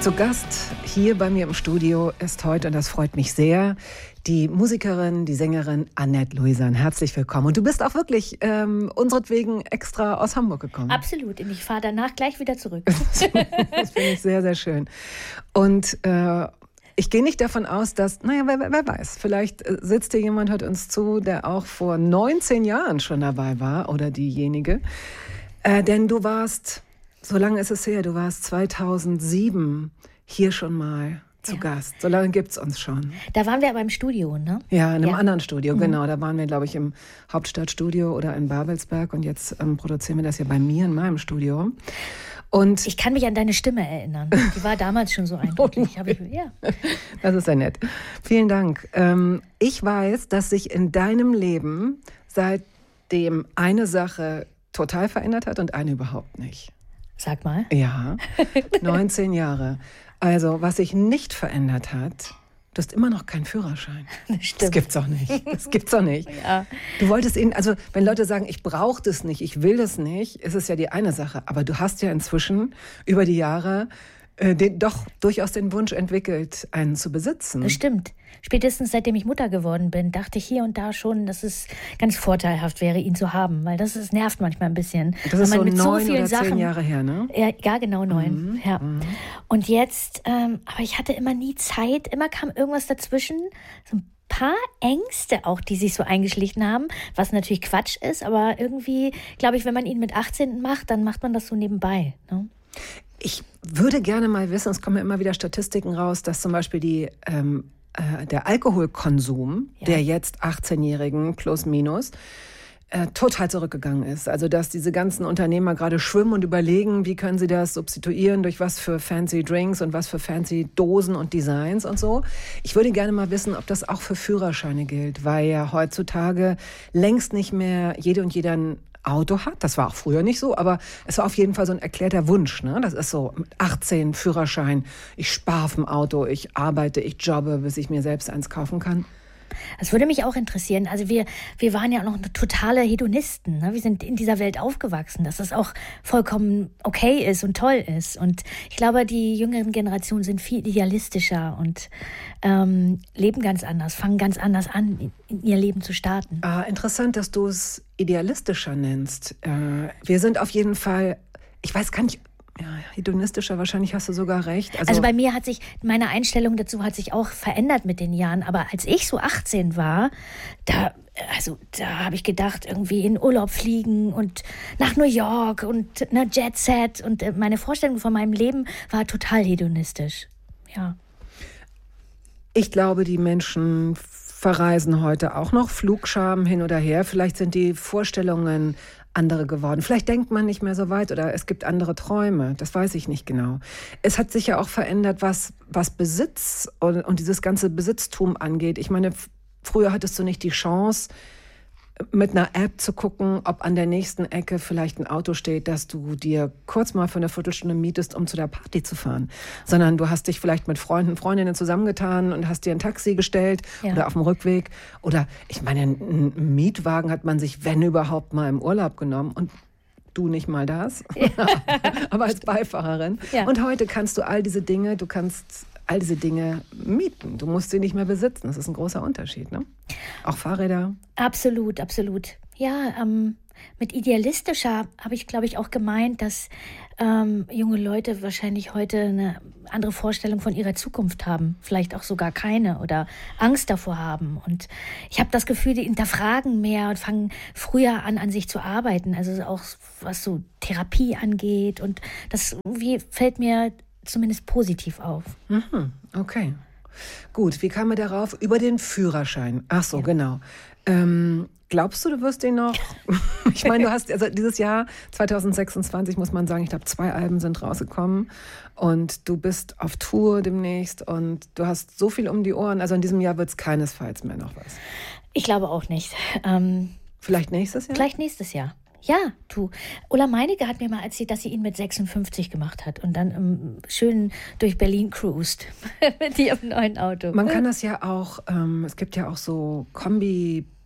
Zu Gast hier bei mir im Studio ist heute, und das freut mich sehr, die Musikerin, die Sängerin Annette Louisan. Herzlich willkommen. Und du bist auch wirklich unseretwegen extra aus Hamburg gekommen. Absolut. Und ich fahre danach gleich wieder zurück. Das finde ich sehr, sehr schön. Und ich gehe nicht davon aus, dass, wer weiß, vielleicht sitzt hier jemand, hört uns zu, der auch vor 19 Jahren schon dabei war oder diejenige. Denn du warst, so lange ist es her, du warst 2007 hier schon mal zu Gast. So lange gibt es uns schon. Da waren wir aber im Studio, ne? Ja, in einem anderen Studio, genau. Da waren wir, glaube ich, im Hauptstadtstudio oder in Babelsberg. Und jetzt produzieren wir das ja bei mir in meinem Studio. Und ich kann mich an deine Stimme erinnern. Die war damals schon so eindrücklich. Das ist ja nett. Vielen Dank. Ich weiß, dass sich in deinem Leben seitdem eine Sache total verändert hat und eine überhaupt nicht. Sag mal. Ja, 19 Jahre. Also, was sich nicht verändert hat, du hast immer noch keinen Führerschein. Das gibt's doch nicht. Das gibt's doch nicht. Ja. Du wolltest ihn, also wenn Leute sagen, ich brauche das nicht, ich will das nicht, ist es ja die eine Sache. Aber du hast ja inzwischen über die Jahre doch durchaus den Wunsch entwickelt, einen zu besitzen. Das stimmt. Spätestens seitdem ich Mutter geworden bin, dachte ich hier und da schon, dass es ganz vorteilhaft wäre, ihn zu haben. Weil das nervt manchmal ein bisschen. Das ist so mit 9 so vielen oder 10 Sachen, Jahre her, ne? Ja, genau 9. Ja. Und jetzt, aber ich hatte immer nie Zeit. Immer kam irgendwas dazwischen. So ein paar Ängste auch, die sich so eingeschlichen haben, was natürlich Quatsch ist. Aber irgendwie, glaube ich, wenn man ihn mit 18 macht, dann macht man das so nebenbei, ne? Ich würde gerne mal wissen, es kommen ja immer wieder Statistiken raus, dass zum Beispiel der Alkoholkonsum der jetzt 18-Jährigen plus minus total zurückgegangen ist. Also dass diese ganzen Unternehmer gerade schwimmen und überlegen, wie können sie das substituieren, durch was für fancy Drinks und was für fancy Dosen und Designs und so. Ich würde gerne mal wissen, ob das auch für Führerscheine gilt, weil ja heutzutage längst nicht mehr jede und jeder ein Auto hat. Das war auch früher nicht so, aber es war auf jeden Fall so ein erklärter Wunsch. Ne? Das ist so, mit 18 Führerschein, ich spare auf dem Auto, ich arbeite, ich jobbe, bis ich mir selbst eins kaufen kann. Das würde mich auch interessieren. Also wir waren ja noch totale Hedonisten. Ne? Wir sind in dieser Welt aufgewachsen, dass das auch vollkommen okay ist und toll ist. Und ich glaube, die jüngeren Generationen sind viel idealistischer und leben ganz anders, fangen ganz anders an, in ihr Leben zu starten. Interessant, dass du es idealistischer nennst. Wir sind auf jeden Fall, ich weiß gar nicht, ja, hedonistischer, wahrscheinlich hast du sogar recht. Also bei mir hat sich, meine Einstellung dazu hat sich auch verändert mit den Jahren. Aber als ich so 18 war, da habe ich gedacht, irgendwie in Urlaub fliegen und nach New York und eine Jet Set. Und meine Vorstellung von meinem Leben war total hedonistisch. Ja. Ich glaube, die Menschen verreisen heute auch noch, Flugscham hin oder her. Vielleicht sind die Vorstellungen andere geworden. Vielleicht denkt man nicht mehr so weit oder es gibt andere Träume. Das weiß ich nicht genau. Es hat sich ja auch verändert, was Besitz und dieses ganze Besitztum angeht. Ich meine, früher hattest du nicht die Chance, mit einer App zu gucken, ob an der nächsten Ecke vielleicht ein Auto steht, das du dir kurz mal für eine Viertelstunde mietest, um zu der Party zu fahren. Sondern du hast dich vielleicht mit Freunden, Freundinnen zusammengetan und hast dir ein Taxi gestellt oder auf dem Rückweg. Oder, ich meine, einen Mietwagen hat man sich, wenn überhaupt, mal im Urlaub genommen und du nicht mal das, aber als Beifahrerin. Ja. Und heute kannst du all diese Dinge mieten. Du musst sie nicht mehr besitzen. Das ist ein großer Unterschied, ne? Auch Fahrräder. Absolut, absolut. Ja, mit idealistischer habe ich, glaube ich, auch gemeint, dass junge Leute wahrscheinlich heute eine andere Vorstellung von ihrer Zukunft haben. Vielleicht auch sogar keine oder Angst davor haben. Und ich habe das Gefühl, die hinterfragen mehr und fangen früher an sich zu arbeiten. Also auch was so Therapie angeht. Und das irgendwie fällt mir zumindest positiv auf. Okay. Gut, wie kam er darauf? Über den Führerschein. Ach so, genau. Glaubst du wirst den noch? Ich meine, du hast, also dieses Jahr 2026, muss man sagen, ich glaube 2 Alben sind rausgekommen und du bist auf Tour demnächst und du hast so viel um die Ohren. Also in diesem Jahr wird es keinesfalls mehr noch was. Ich glaube auch nicht. Vielleicht nächstes Jahr? Vielleicht nächstes Jahr. Ja, du. Ulla Meinecke hat mir mal erzählt, dass sie ihn mit 56 gemacht hat und dann schön durch Berlin cruist mit ihrem neuen Auto. Man kann das ja auch, es gibt ja auch so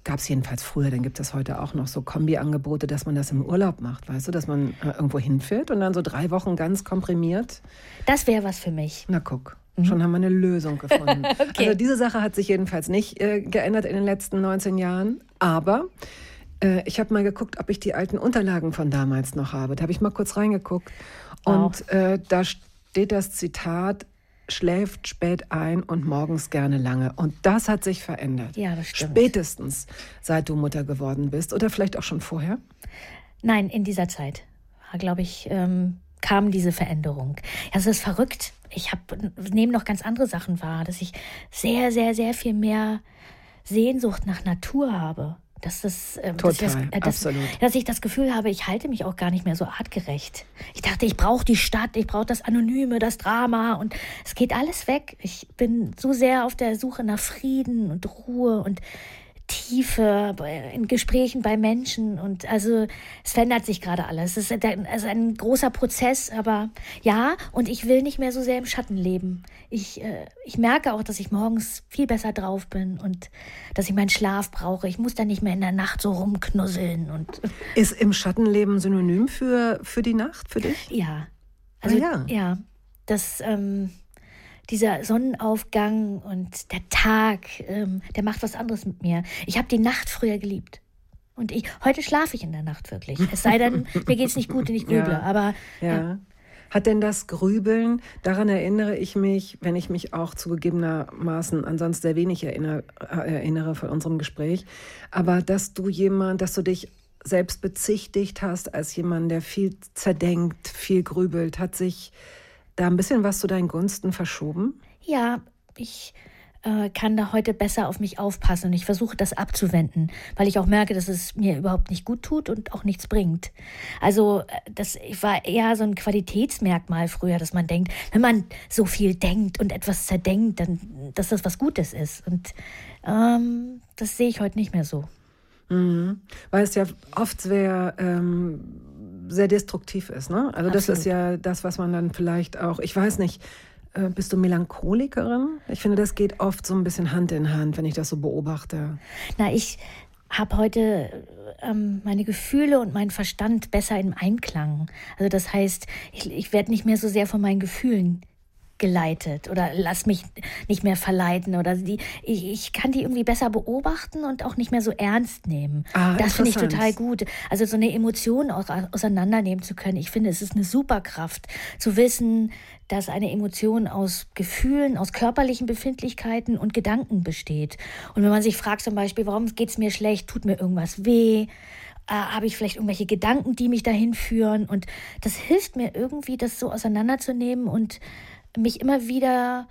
gab es jedenfalls früher, dann gibt es heute auch noch so Kombi-Angebote, dass man das im Urlaub macht, weißt du, dass man irgendwo hinfährt und dann so 3 Wochen ganz komprimiert. Das wäre was für mich. Na guck, schon haben wir eine Lösung gefunden. Okay. Also diese Sache hat sich jedenfalls nicht geändert in den letzten 19 Jahren, aber ich habe mal geguckt, ob ich die alten Unterlagen von damals noch habe. Da habe ich mal kurz reingeguckt und da steht das Zitat: schläft spät ein und morgens gerne lange. Und das hat sich verändert. Ja, das stimmt. Spätestens, seit du Mutter geworden bist. Oder vielleicht auch schon vorher? Nein, in dieser Zeit, glaube ich, kam diese Veränderung. Ja, es ist verrückt. Ich nehme noch ganz andere Sachen wahr, dass ich sehr, sehr, sehr viel mehr Sehnsucht nach Natur habe. Absolut. Dass ich das Gefühl habe, ich halte mich auch gar nicht mehr so artgerecht. Ich dachte, ich brauche die Stadt, ich brauche das Anonyme, das Drama und es geht alles weg. Ich bin so sehr auf der Suche nach Frieden und Ruhe und Tiefe in Gesprächen bei Menschen und also es verändert sich gerade alles. Es ist ein großer Prozess, aber ja, und ich will nicht mehr so sehr im Schatten leben. Ich merke auch, dass ich morgens viel besser drauf bin und dass ich meinen Schlaf brauche. Ich muss dann nicht mehr in der Nacht so rumknusseln. Ist im Schattenleben synonym für die Nacht, für dich? Ja. Also ja, dieser Sonnenaufgang und der Tag, der macht was anderes mit mir. Ich habe die Nacht früher geliebt. Und heute schlafe ich in der Nacht wirklich. Es sei denn, mir geht es nicht gut und ich grüble. Ja. Hat denn das Grübeln, daran erinnere ich mich, wenn ich mich auch zugegebenermaßen ansonsten sehr wenig erinnere von unserem Gespräch, aber dass du dich selbst bezichtigt hast als jemand, der viel zerdenkt, viel grübelt, hat sich da ein bisschen was zu deinen Gunsten verschoben? Ja, ich kann da heute besser auf mich aufpassen und ich versuche das abzuwenden, weil ich auch merke, dass es mir überhaupt nicht gut tut und auch nichts bringt. Also das war eher so ein Qualitätsmerkmal früher, dass man denkt, wenn man so viel denkt und etwas zerdenkt, dann, dass das was Gutes ist. Und das sehe ich heute nicht mehr so. Mhm. Weil es ja oft sehr destruktiv ist, ne? Also das ist ja das, was man dann vielleicht auch, ich weiß nicht, bist du Melancholikerin? Ich finde, das geht oft so ein bisschen Hand in Hand, wenn ich das so beobachte. Na, ich habe heute meine Gefühle und meinen Verstand besser im Einklang. Also das heißt, ich werde nicht mehr so sehr von meinen Gefühlen geleitet oder lass mich nicht mehr verleiten oder ich kann die irgendwie besser beobachten und auch nicht mehr so ernst nehmen. Das finde ich total gut. Also so eine Emotion auch auseinandernehmen zu können. Ich finde, es ist eine Superkraft zu wissen, dass eine Emotion aus Gefühlen, aus körperlichen Befindlichkeiten und Gedanken besteht. Und wenn man sich fragt zum Beispiel, warum geht es mir schlecht, tut mir irgendwas weh, habe ich vielleicht irgendwelche Gedanken, die mich dahin führen, und das hilft mir irgendwie, das so auseinanderzunehmen und mich immer wieder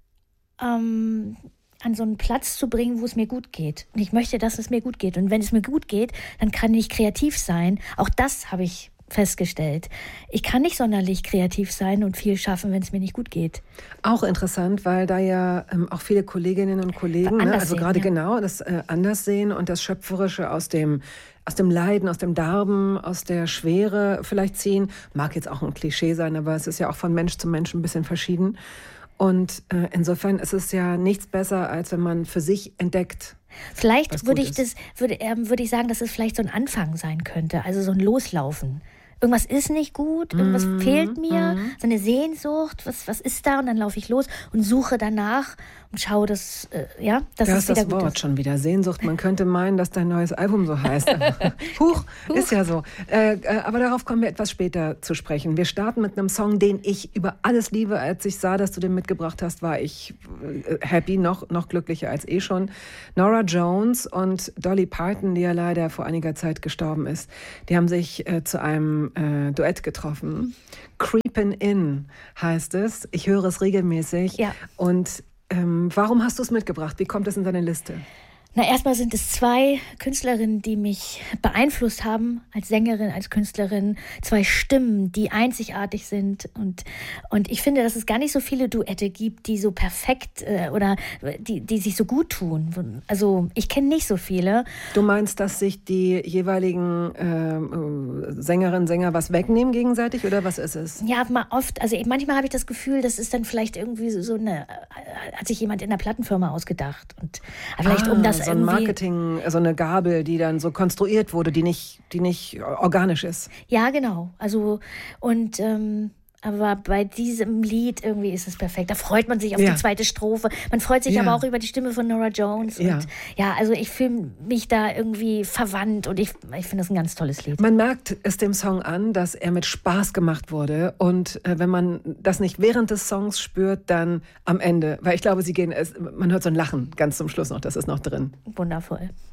an so einen Platz zu bringen, wo es mir gut geht. Und ich möchte, dass es mir gut geht. Und wenn es mir gut geht, dann kann ich kreativ sein. Auch das habe ich festgestellt. Ich kann nicht sonderlich kreativ sein und viel schaffen, wenn es mir nicht gut geht. Auch interessant, weil da ja auch viele Kolleginnen und Kollegen, das anders sehen und das Schöpferische aus dem Leiden, aus dem Darben, aus der Schwere vielleicht ziehen. Mag jetzt auch ein Klischee sein, aber es ist ja auch von Mensch zu Mensch ein bisschen verschieden. Und insofern ist es ja nichts besser, als wenn man für sich entdeckt. Vielleicht würde ich sagen, dass es vielleicht so ein Anfang sein könnte, also so ein Loslaufen. Irgendwas ist nicht gut, irgendwas fehlt mir, so eine Sehnsucht, was ist da? Und dann laufe ich los und suche danach und schaue, dass es wieder gut ist. Da ist das Wort schon wieder, Sehnsucht. Man könnte meinen, dass dein neues Album so heißt. Huch, ist ja so. Aber darauf kommen wir etwas später zu sprechen. Wir starten mit einem Song, den ich über alles liebe. Als ich sah, dass du den mitgebracht hast, war ich happy, noch glücklicher als schon. Norah Jones und Dolly Parton, die ja leider vor einiger Zeit gestorben ist, die haben sich zu einem Duett getroffen. Creepin' In heißt es. Ich höre es regelmäßig. Ja. Und warum hast du es mitgebracht? Wie kommt es in deine Liste? Na, erstmal sind es 2 Künstlerinnen, die mich beeinflusst haben, als Sängerin, als Künstlerin. 2 Stimmen, die einzigartig sind. Und ich finde, dass es gar nicht so viele Duette gibt, die so perfekt oder die sich so gut tun. Also ich kenne nicht so viele. Du meinst, dass sich die jeweiligen Sängerinnen, Sänger was wegnehmen gegenseitig, oder was ist es? Ja, manchmal habe ich das Gefühl, das ist dann vielleicht irgendwie so eine, hat sich jemand in der Plattenfirma ausgedacht. Und vielleicht um das so ein Marketing, so eine Gabel, die dann so konstruiert wurde, die nicht organisch ist. Ja, genau. Also und aber bei diesem Lied irgendwie ist es perfekt. Da freut man sich auf die zweite Strophe. Man freut sich aber auch über die Stimme von Norah Jones. Ja. Und also ich fühle mich da irgendwie verwandt und ich finde das ein ganz tolles Lied. Man merkt es dem Song an, dass er mit Spaß gemacht wurde. Und wenn man das nicht während des Songs spürt, dann am Ende. Weil ich glaube, man hört so ein Lachen ganz zum Schluss noch, das ist noch drin. Wundervoll.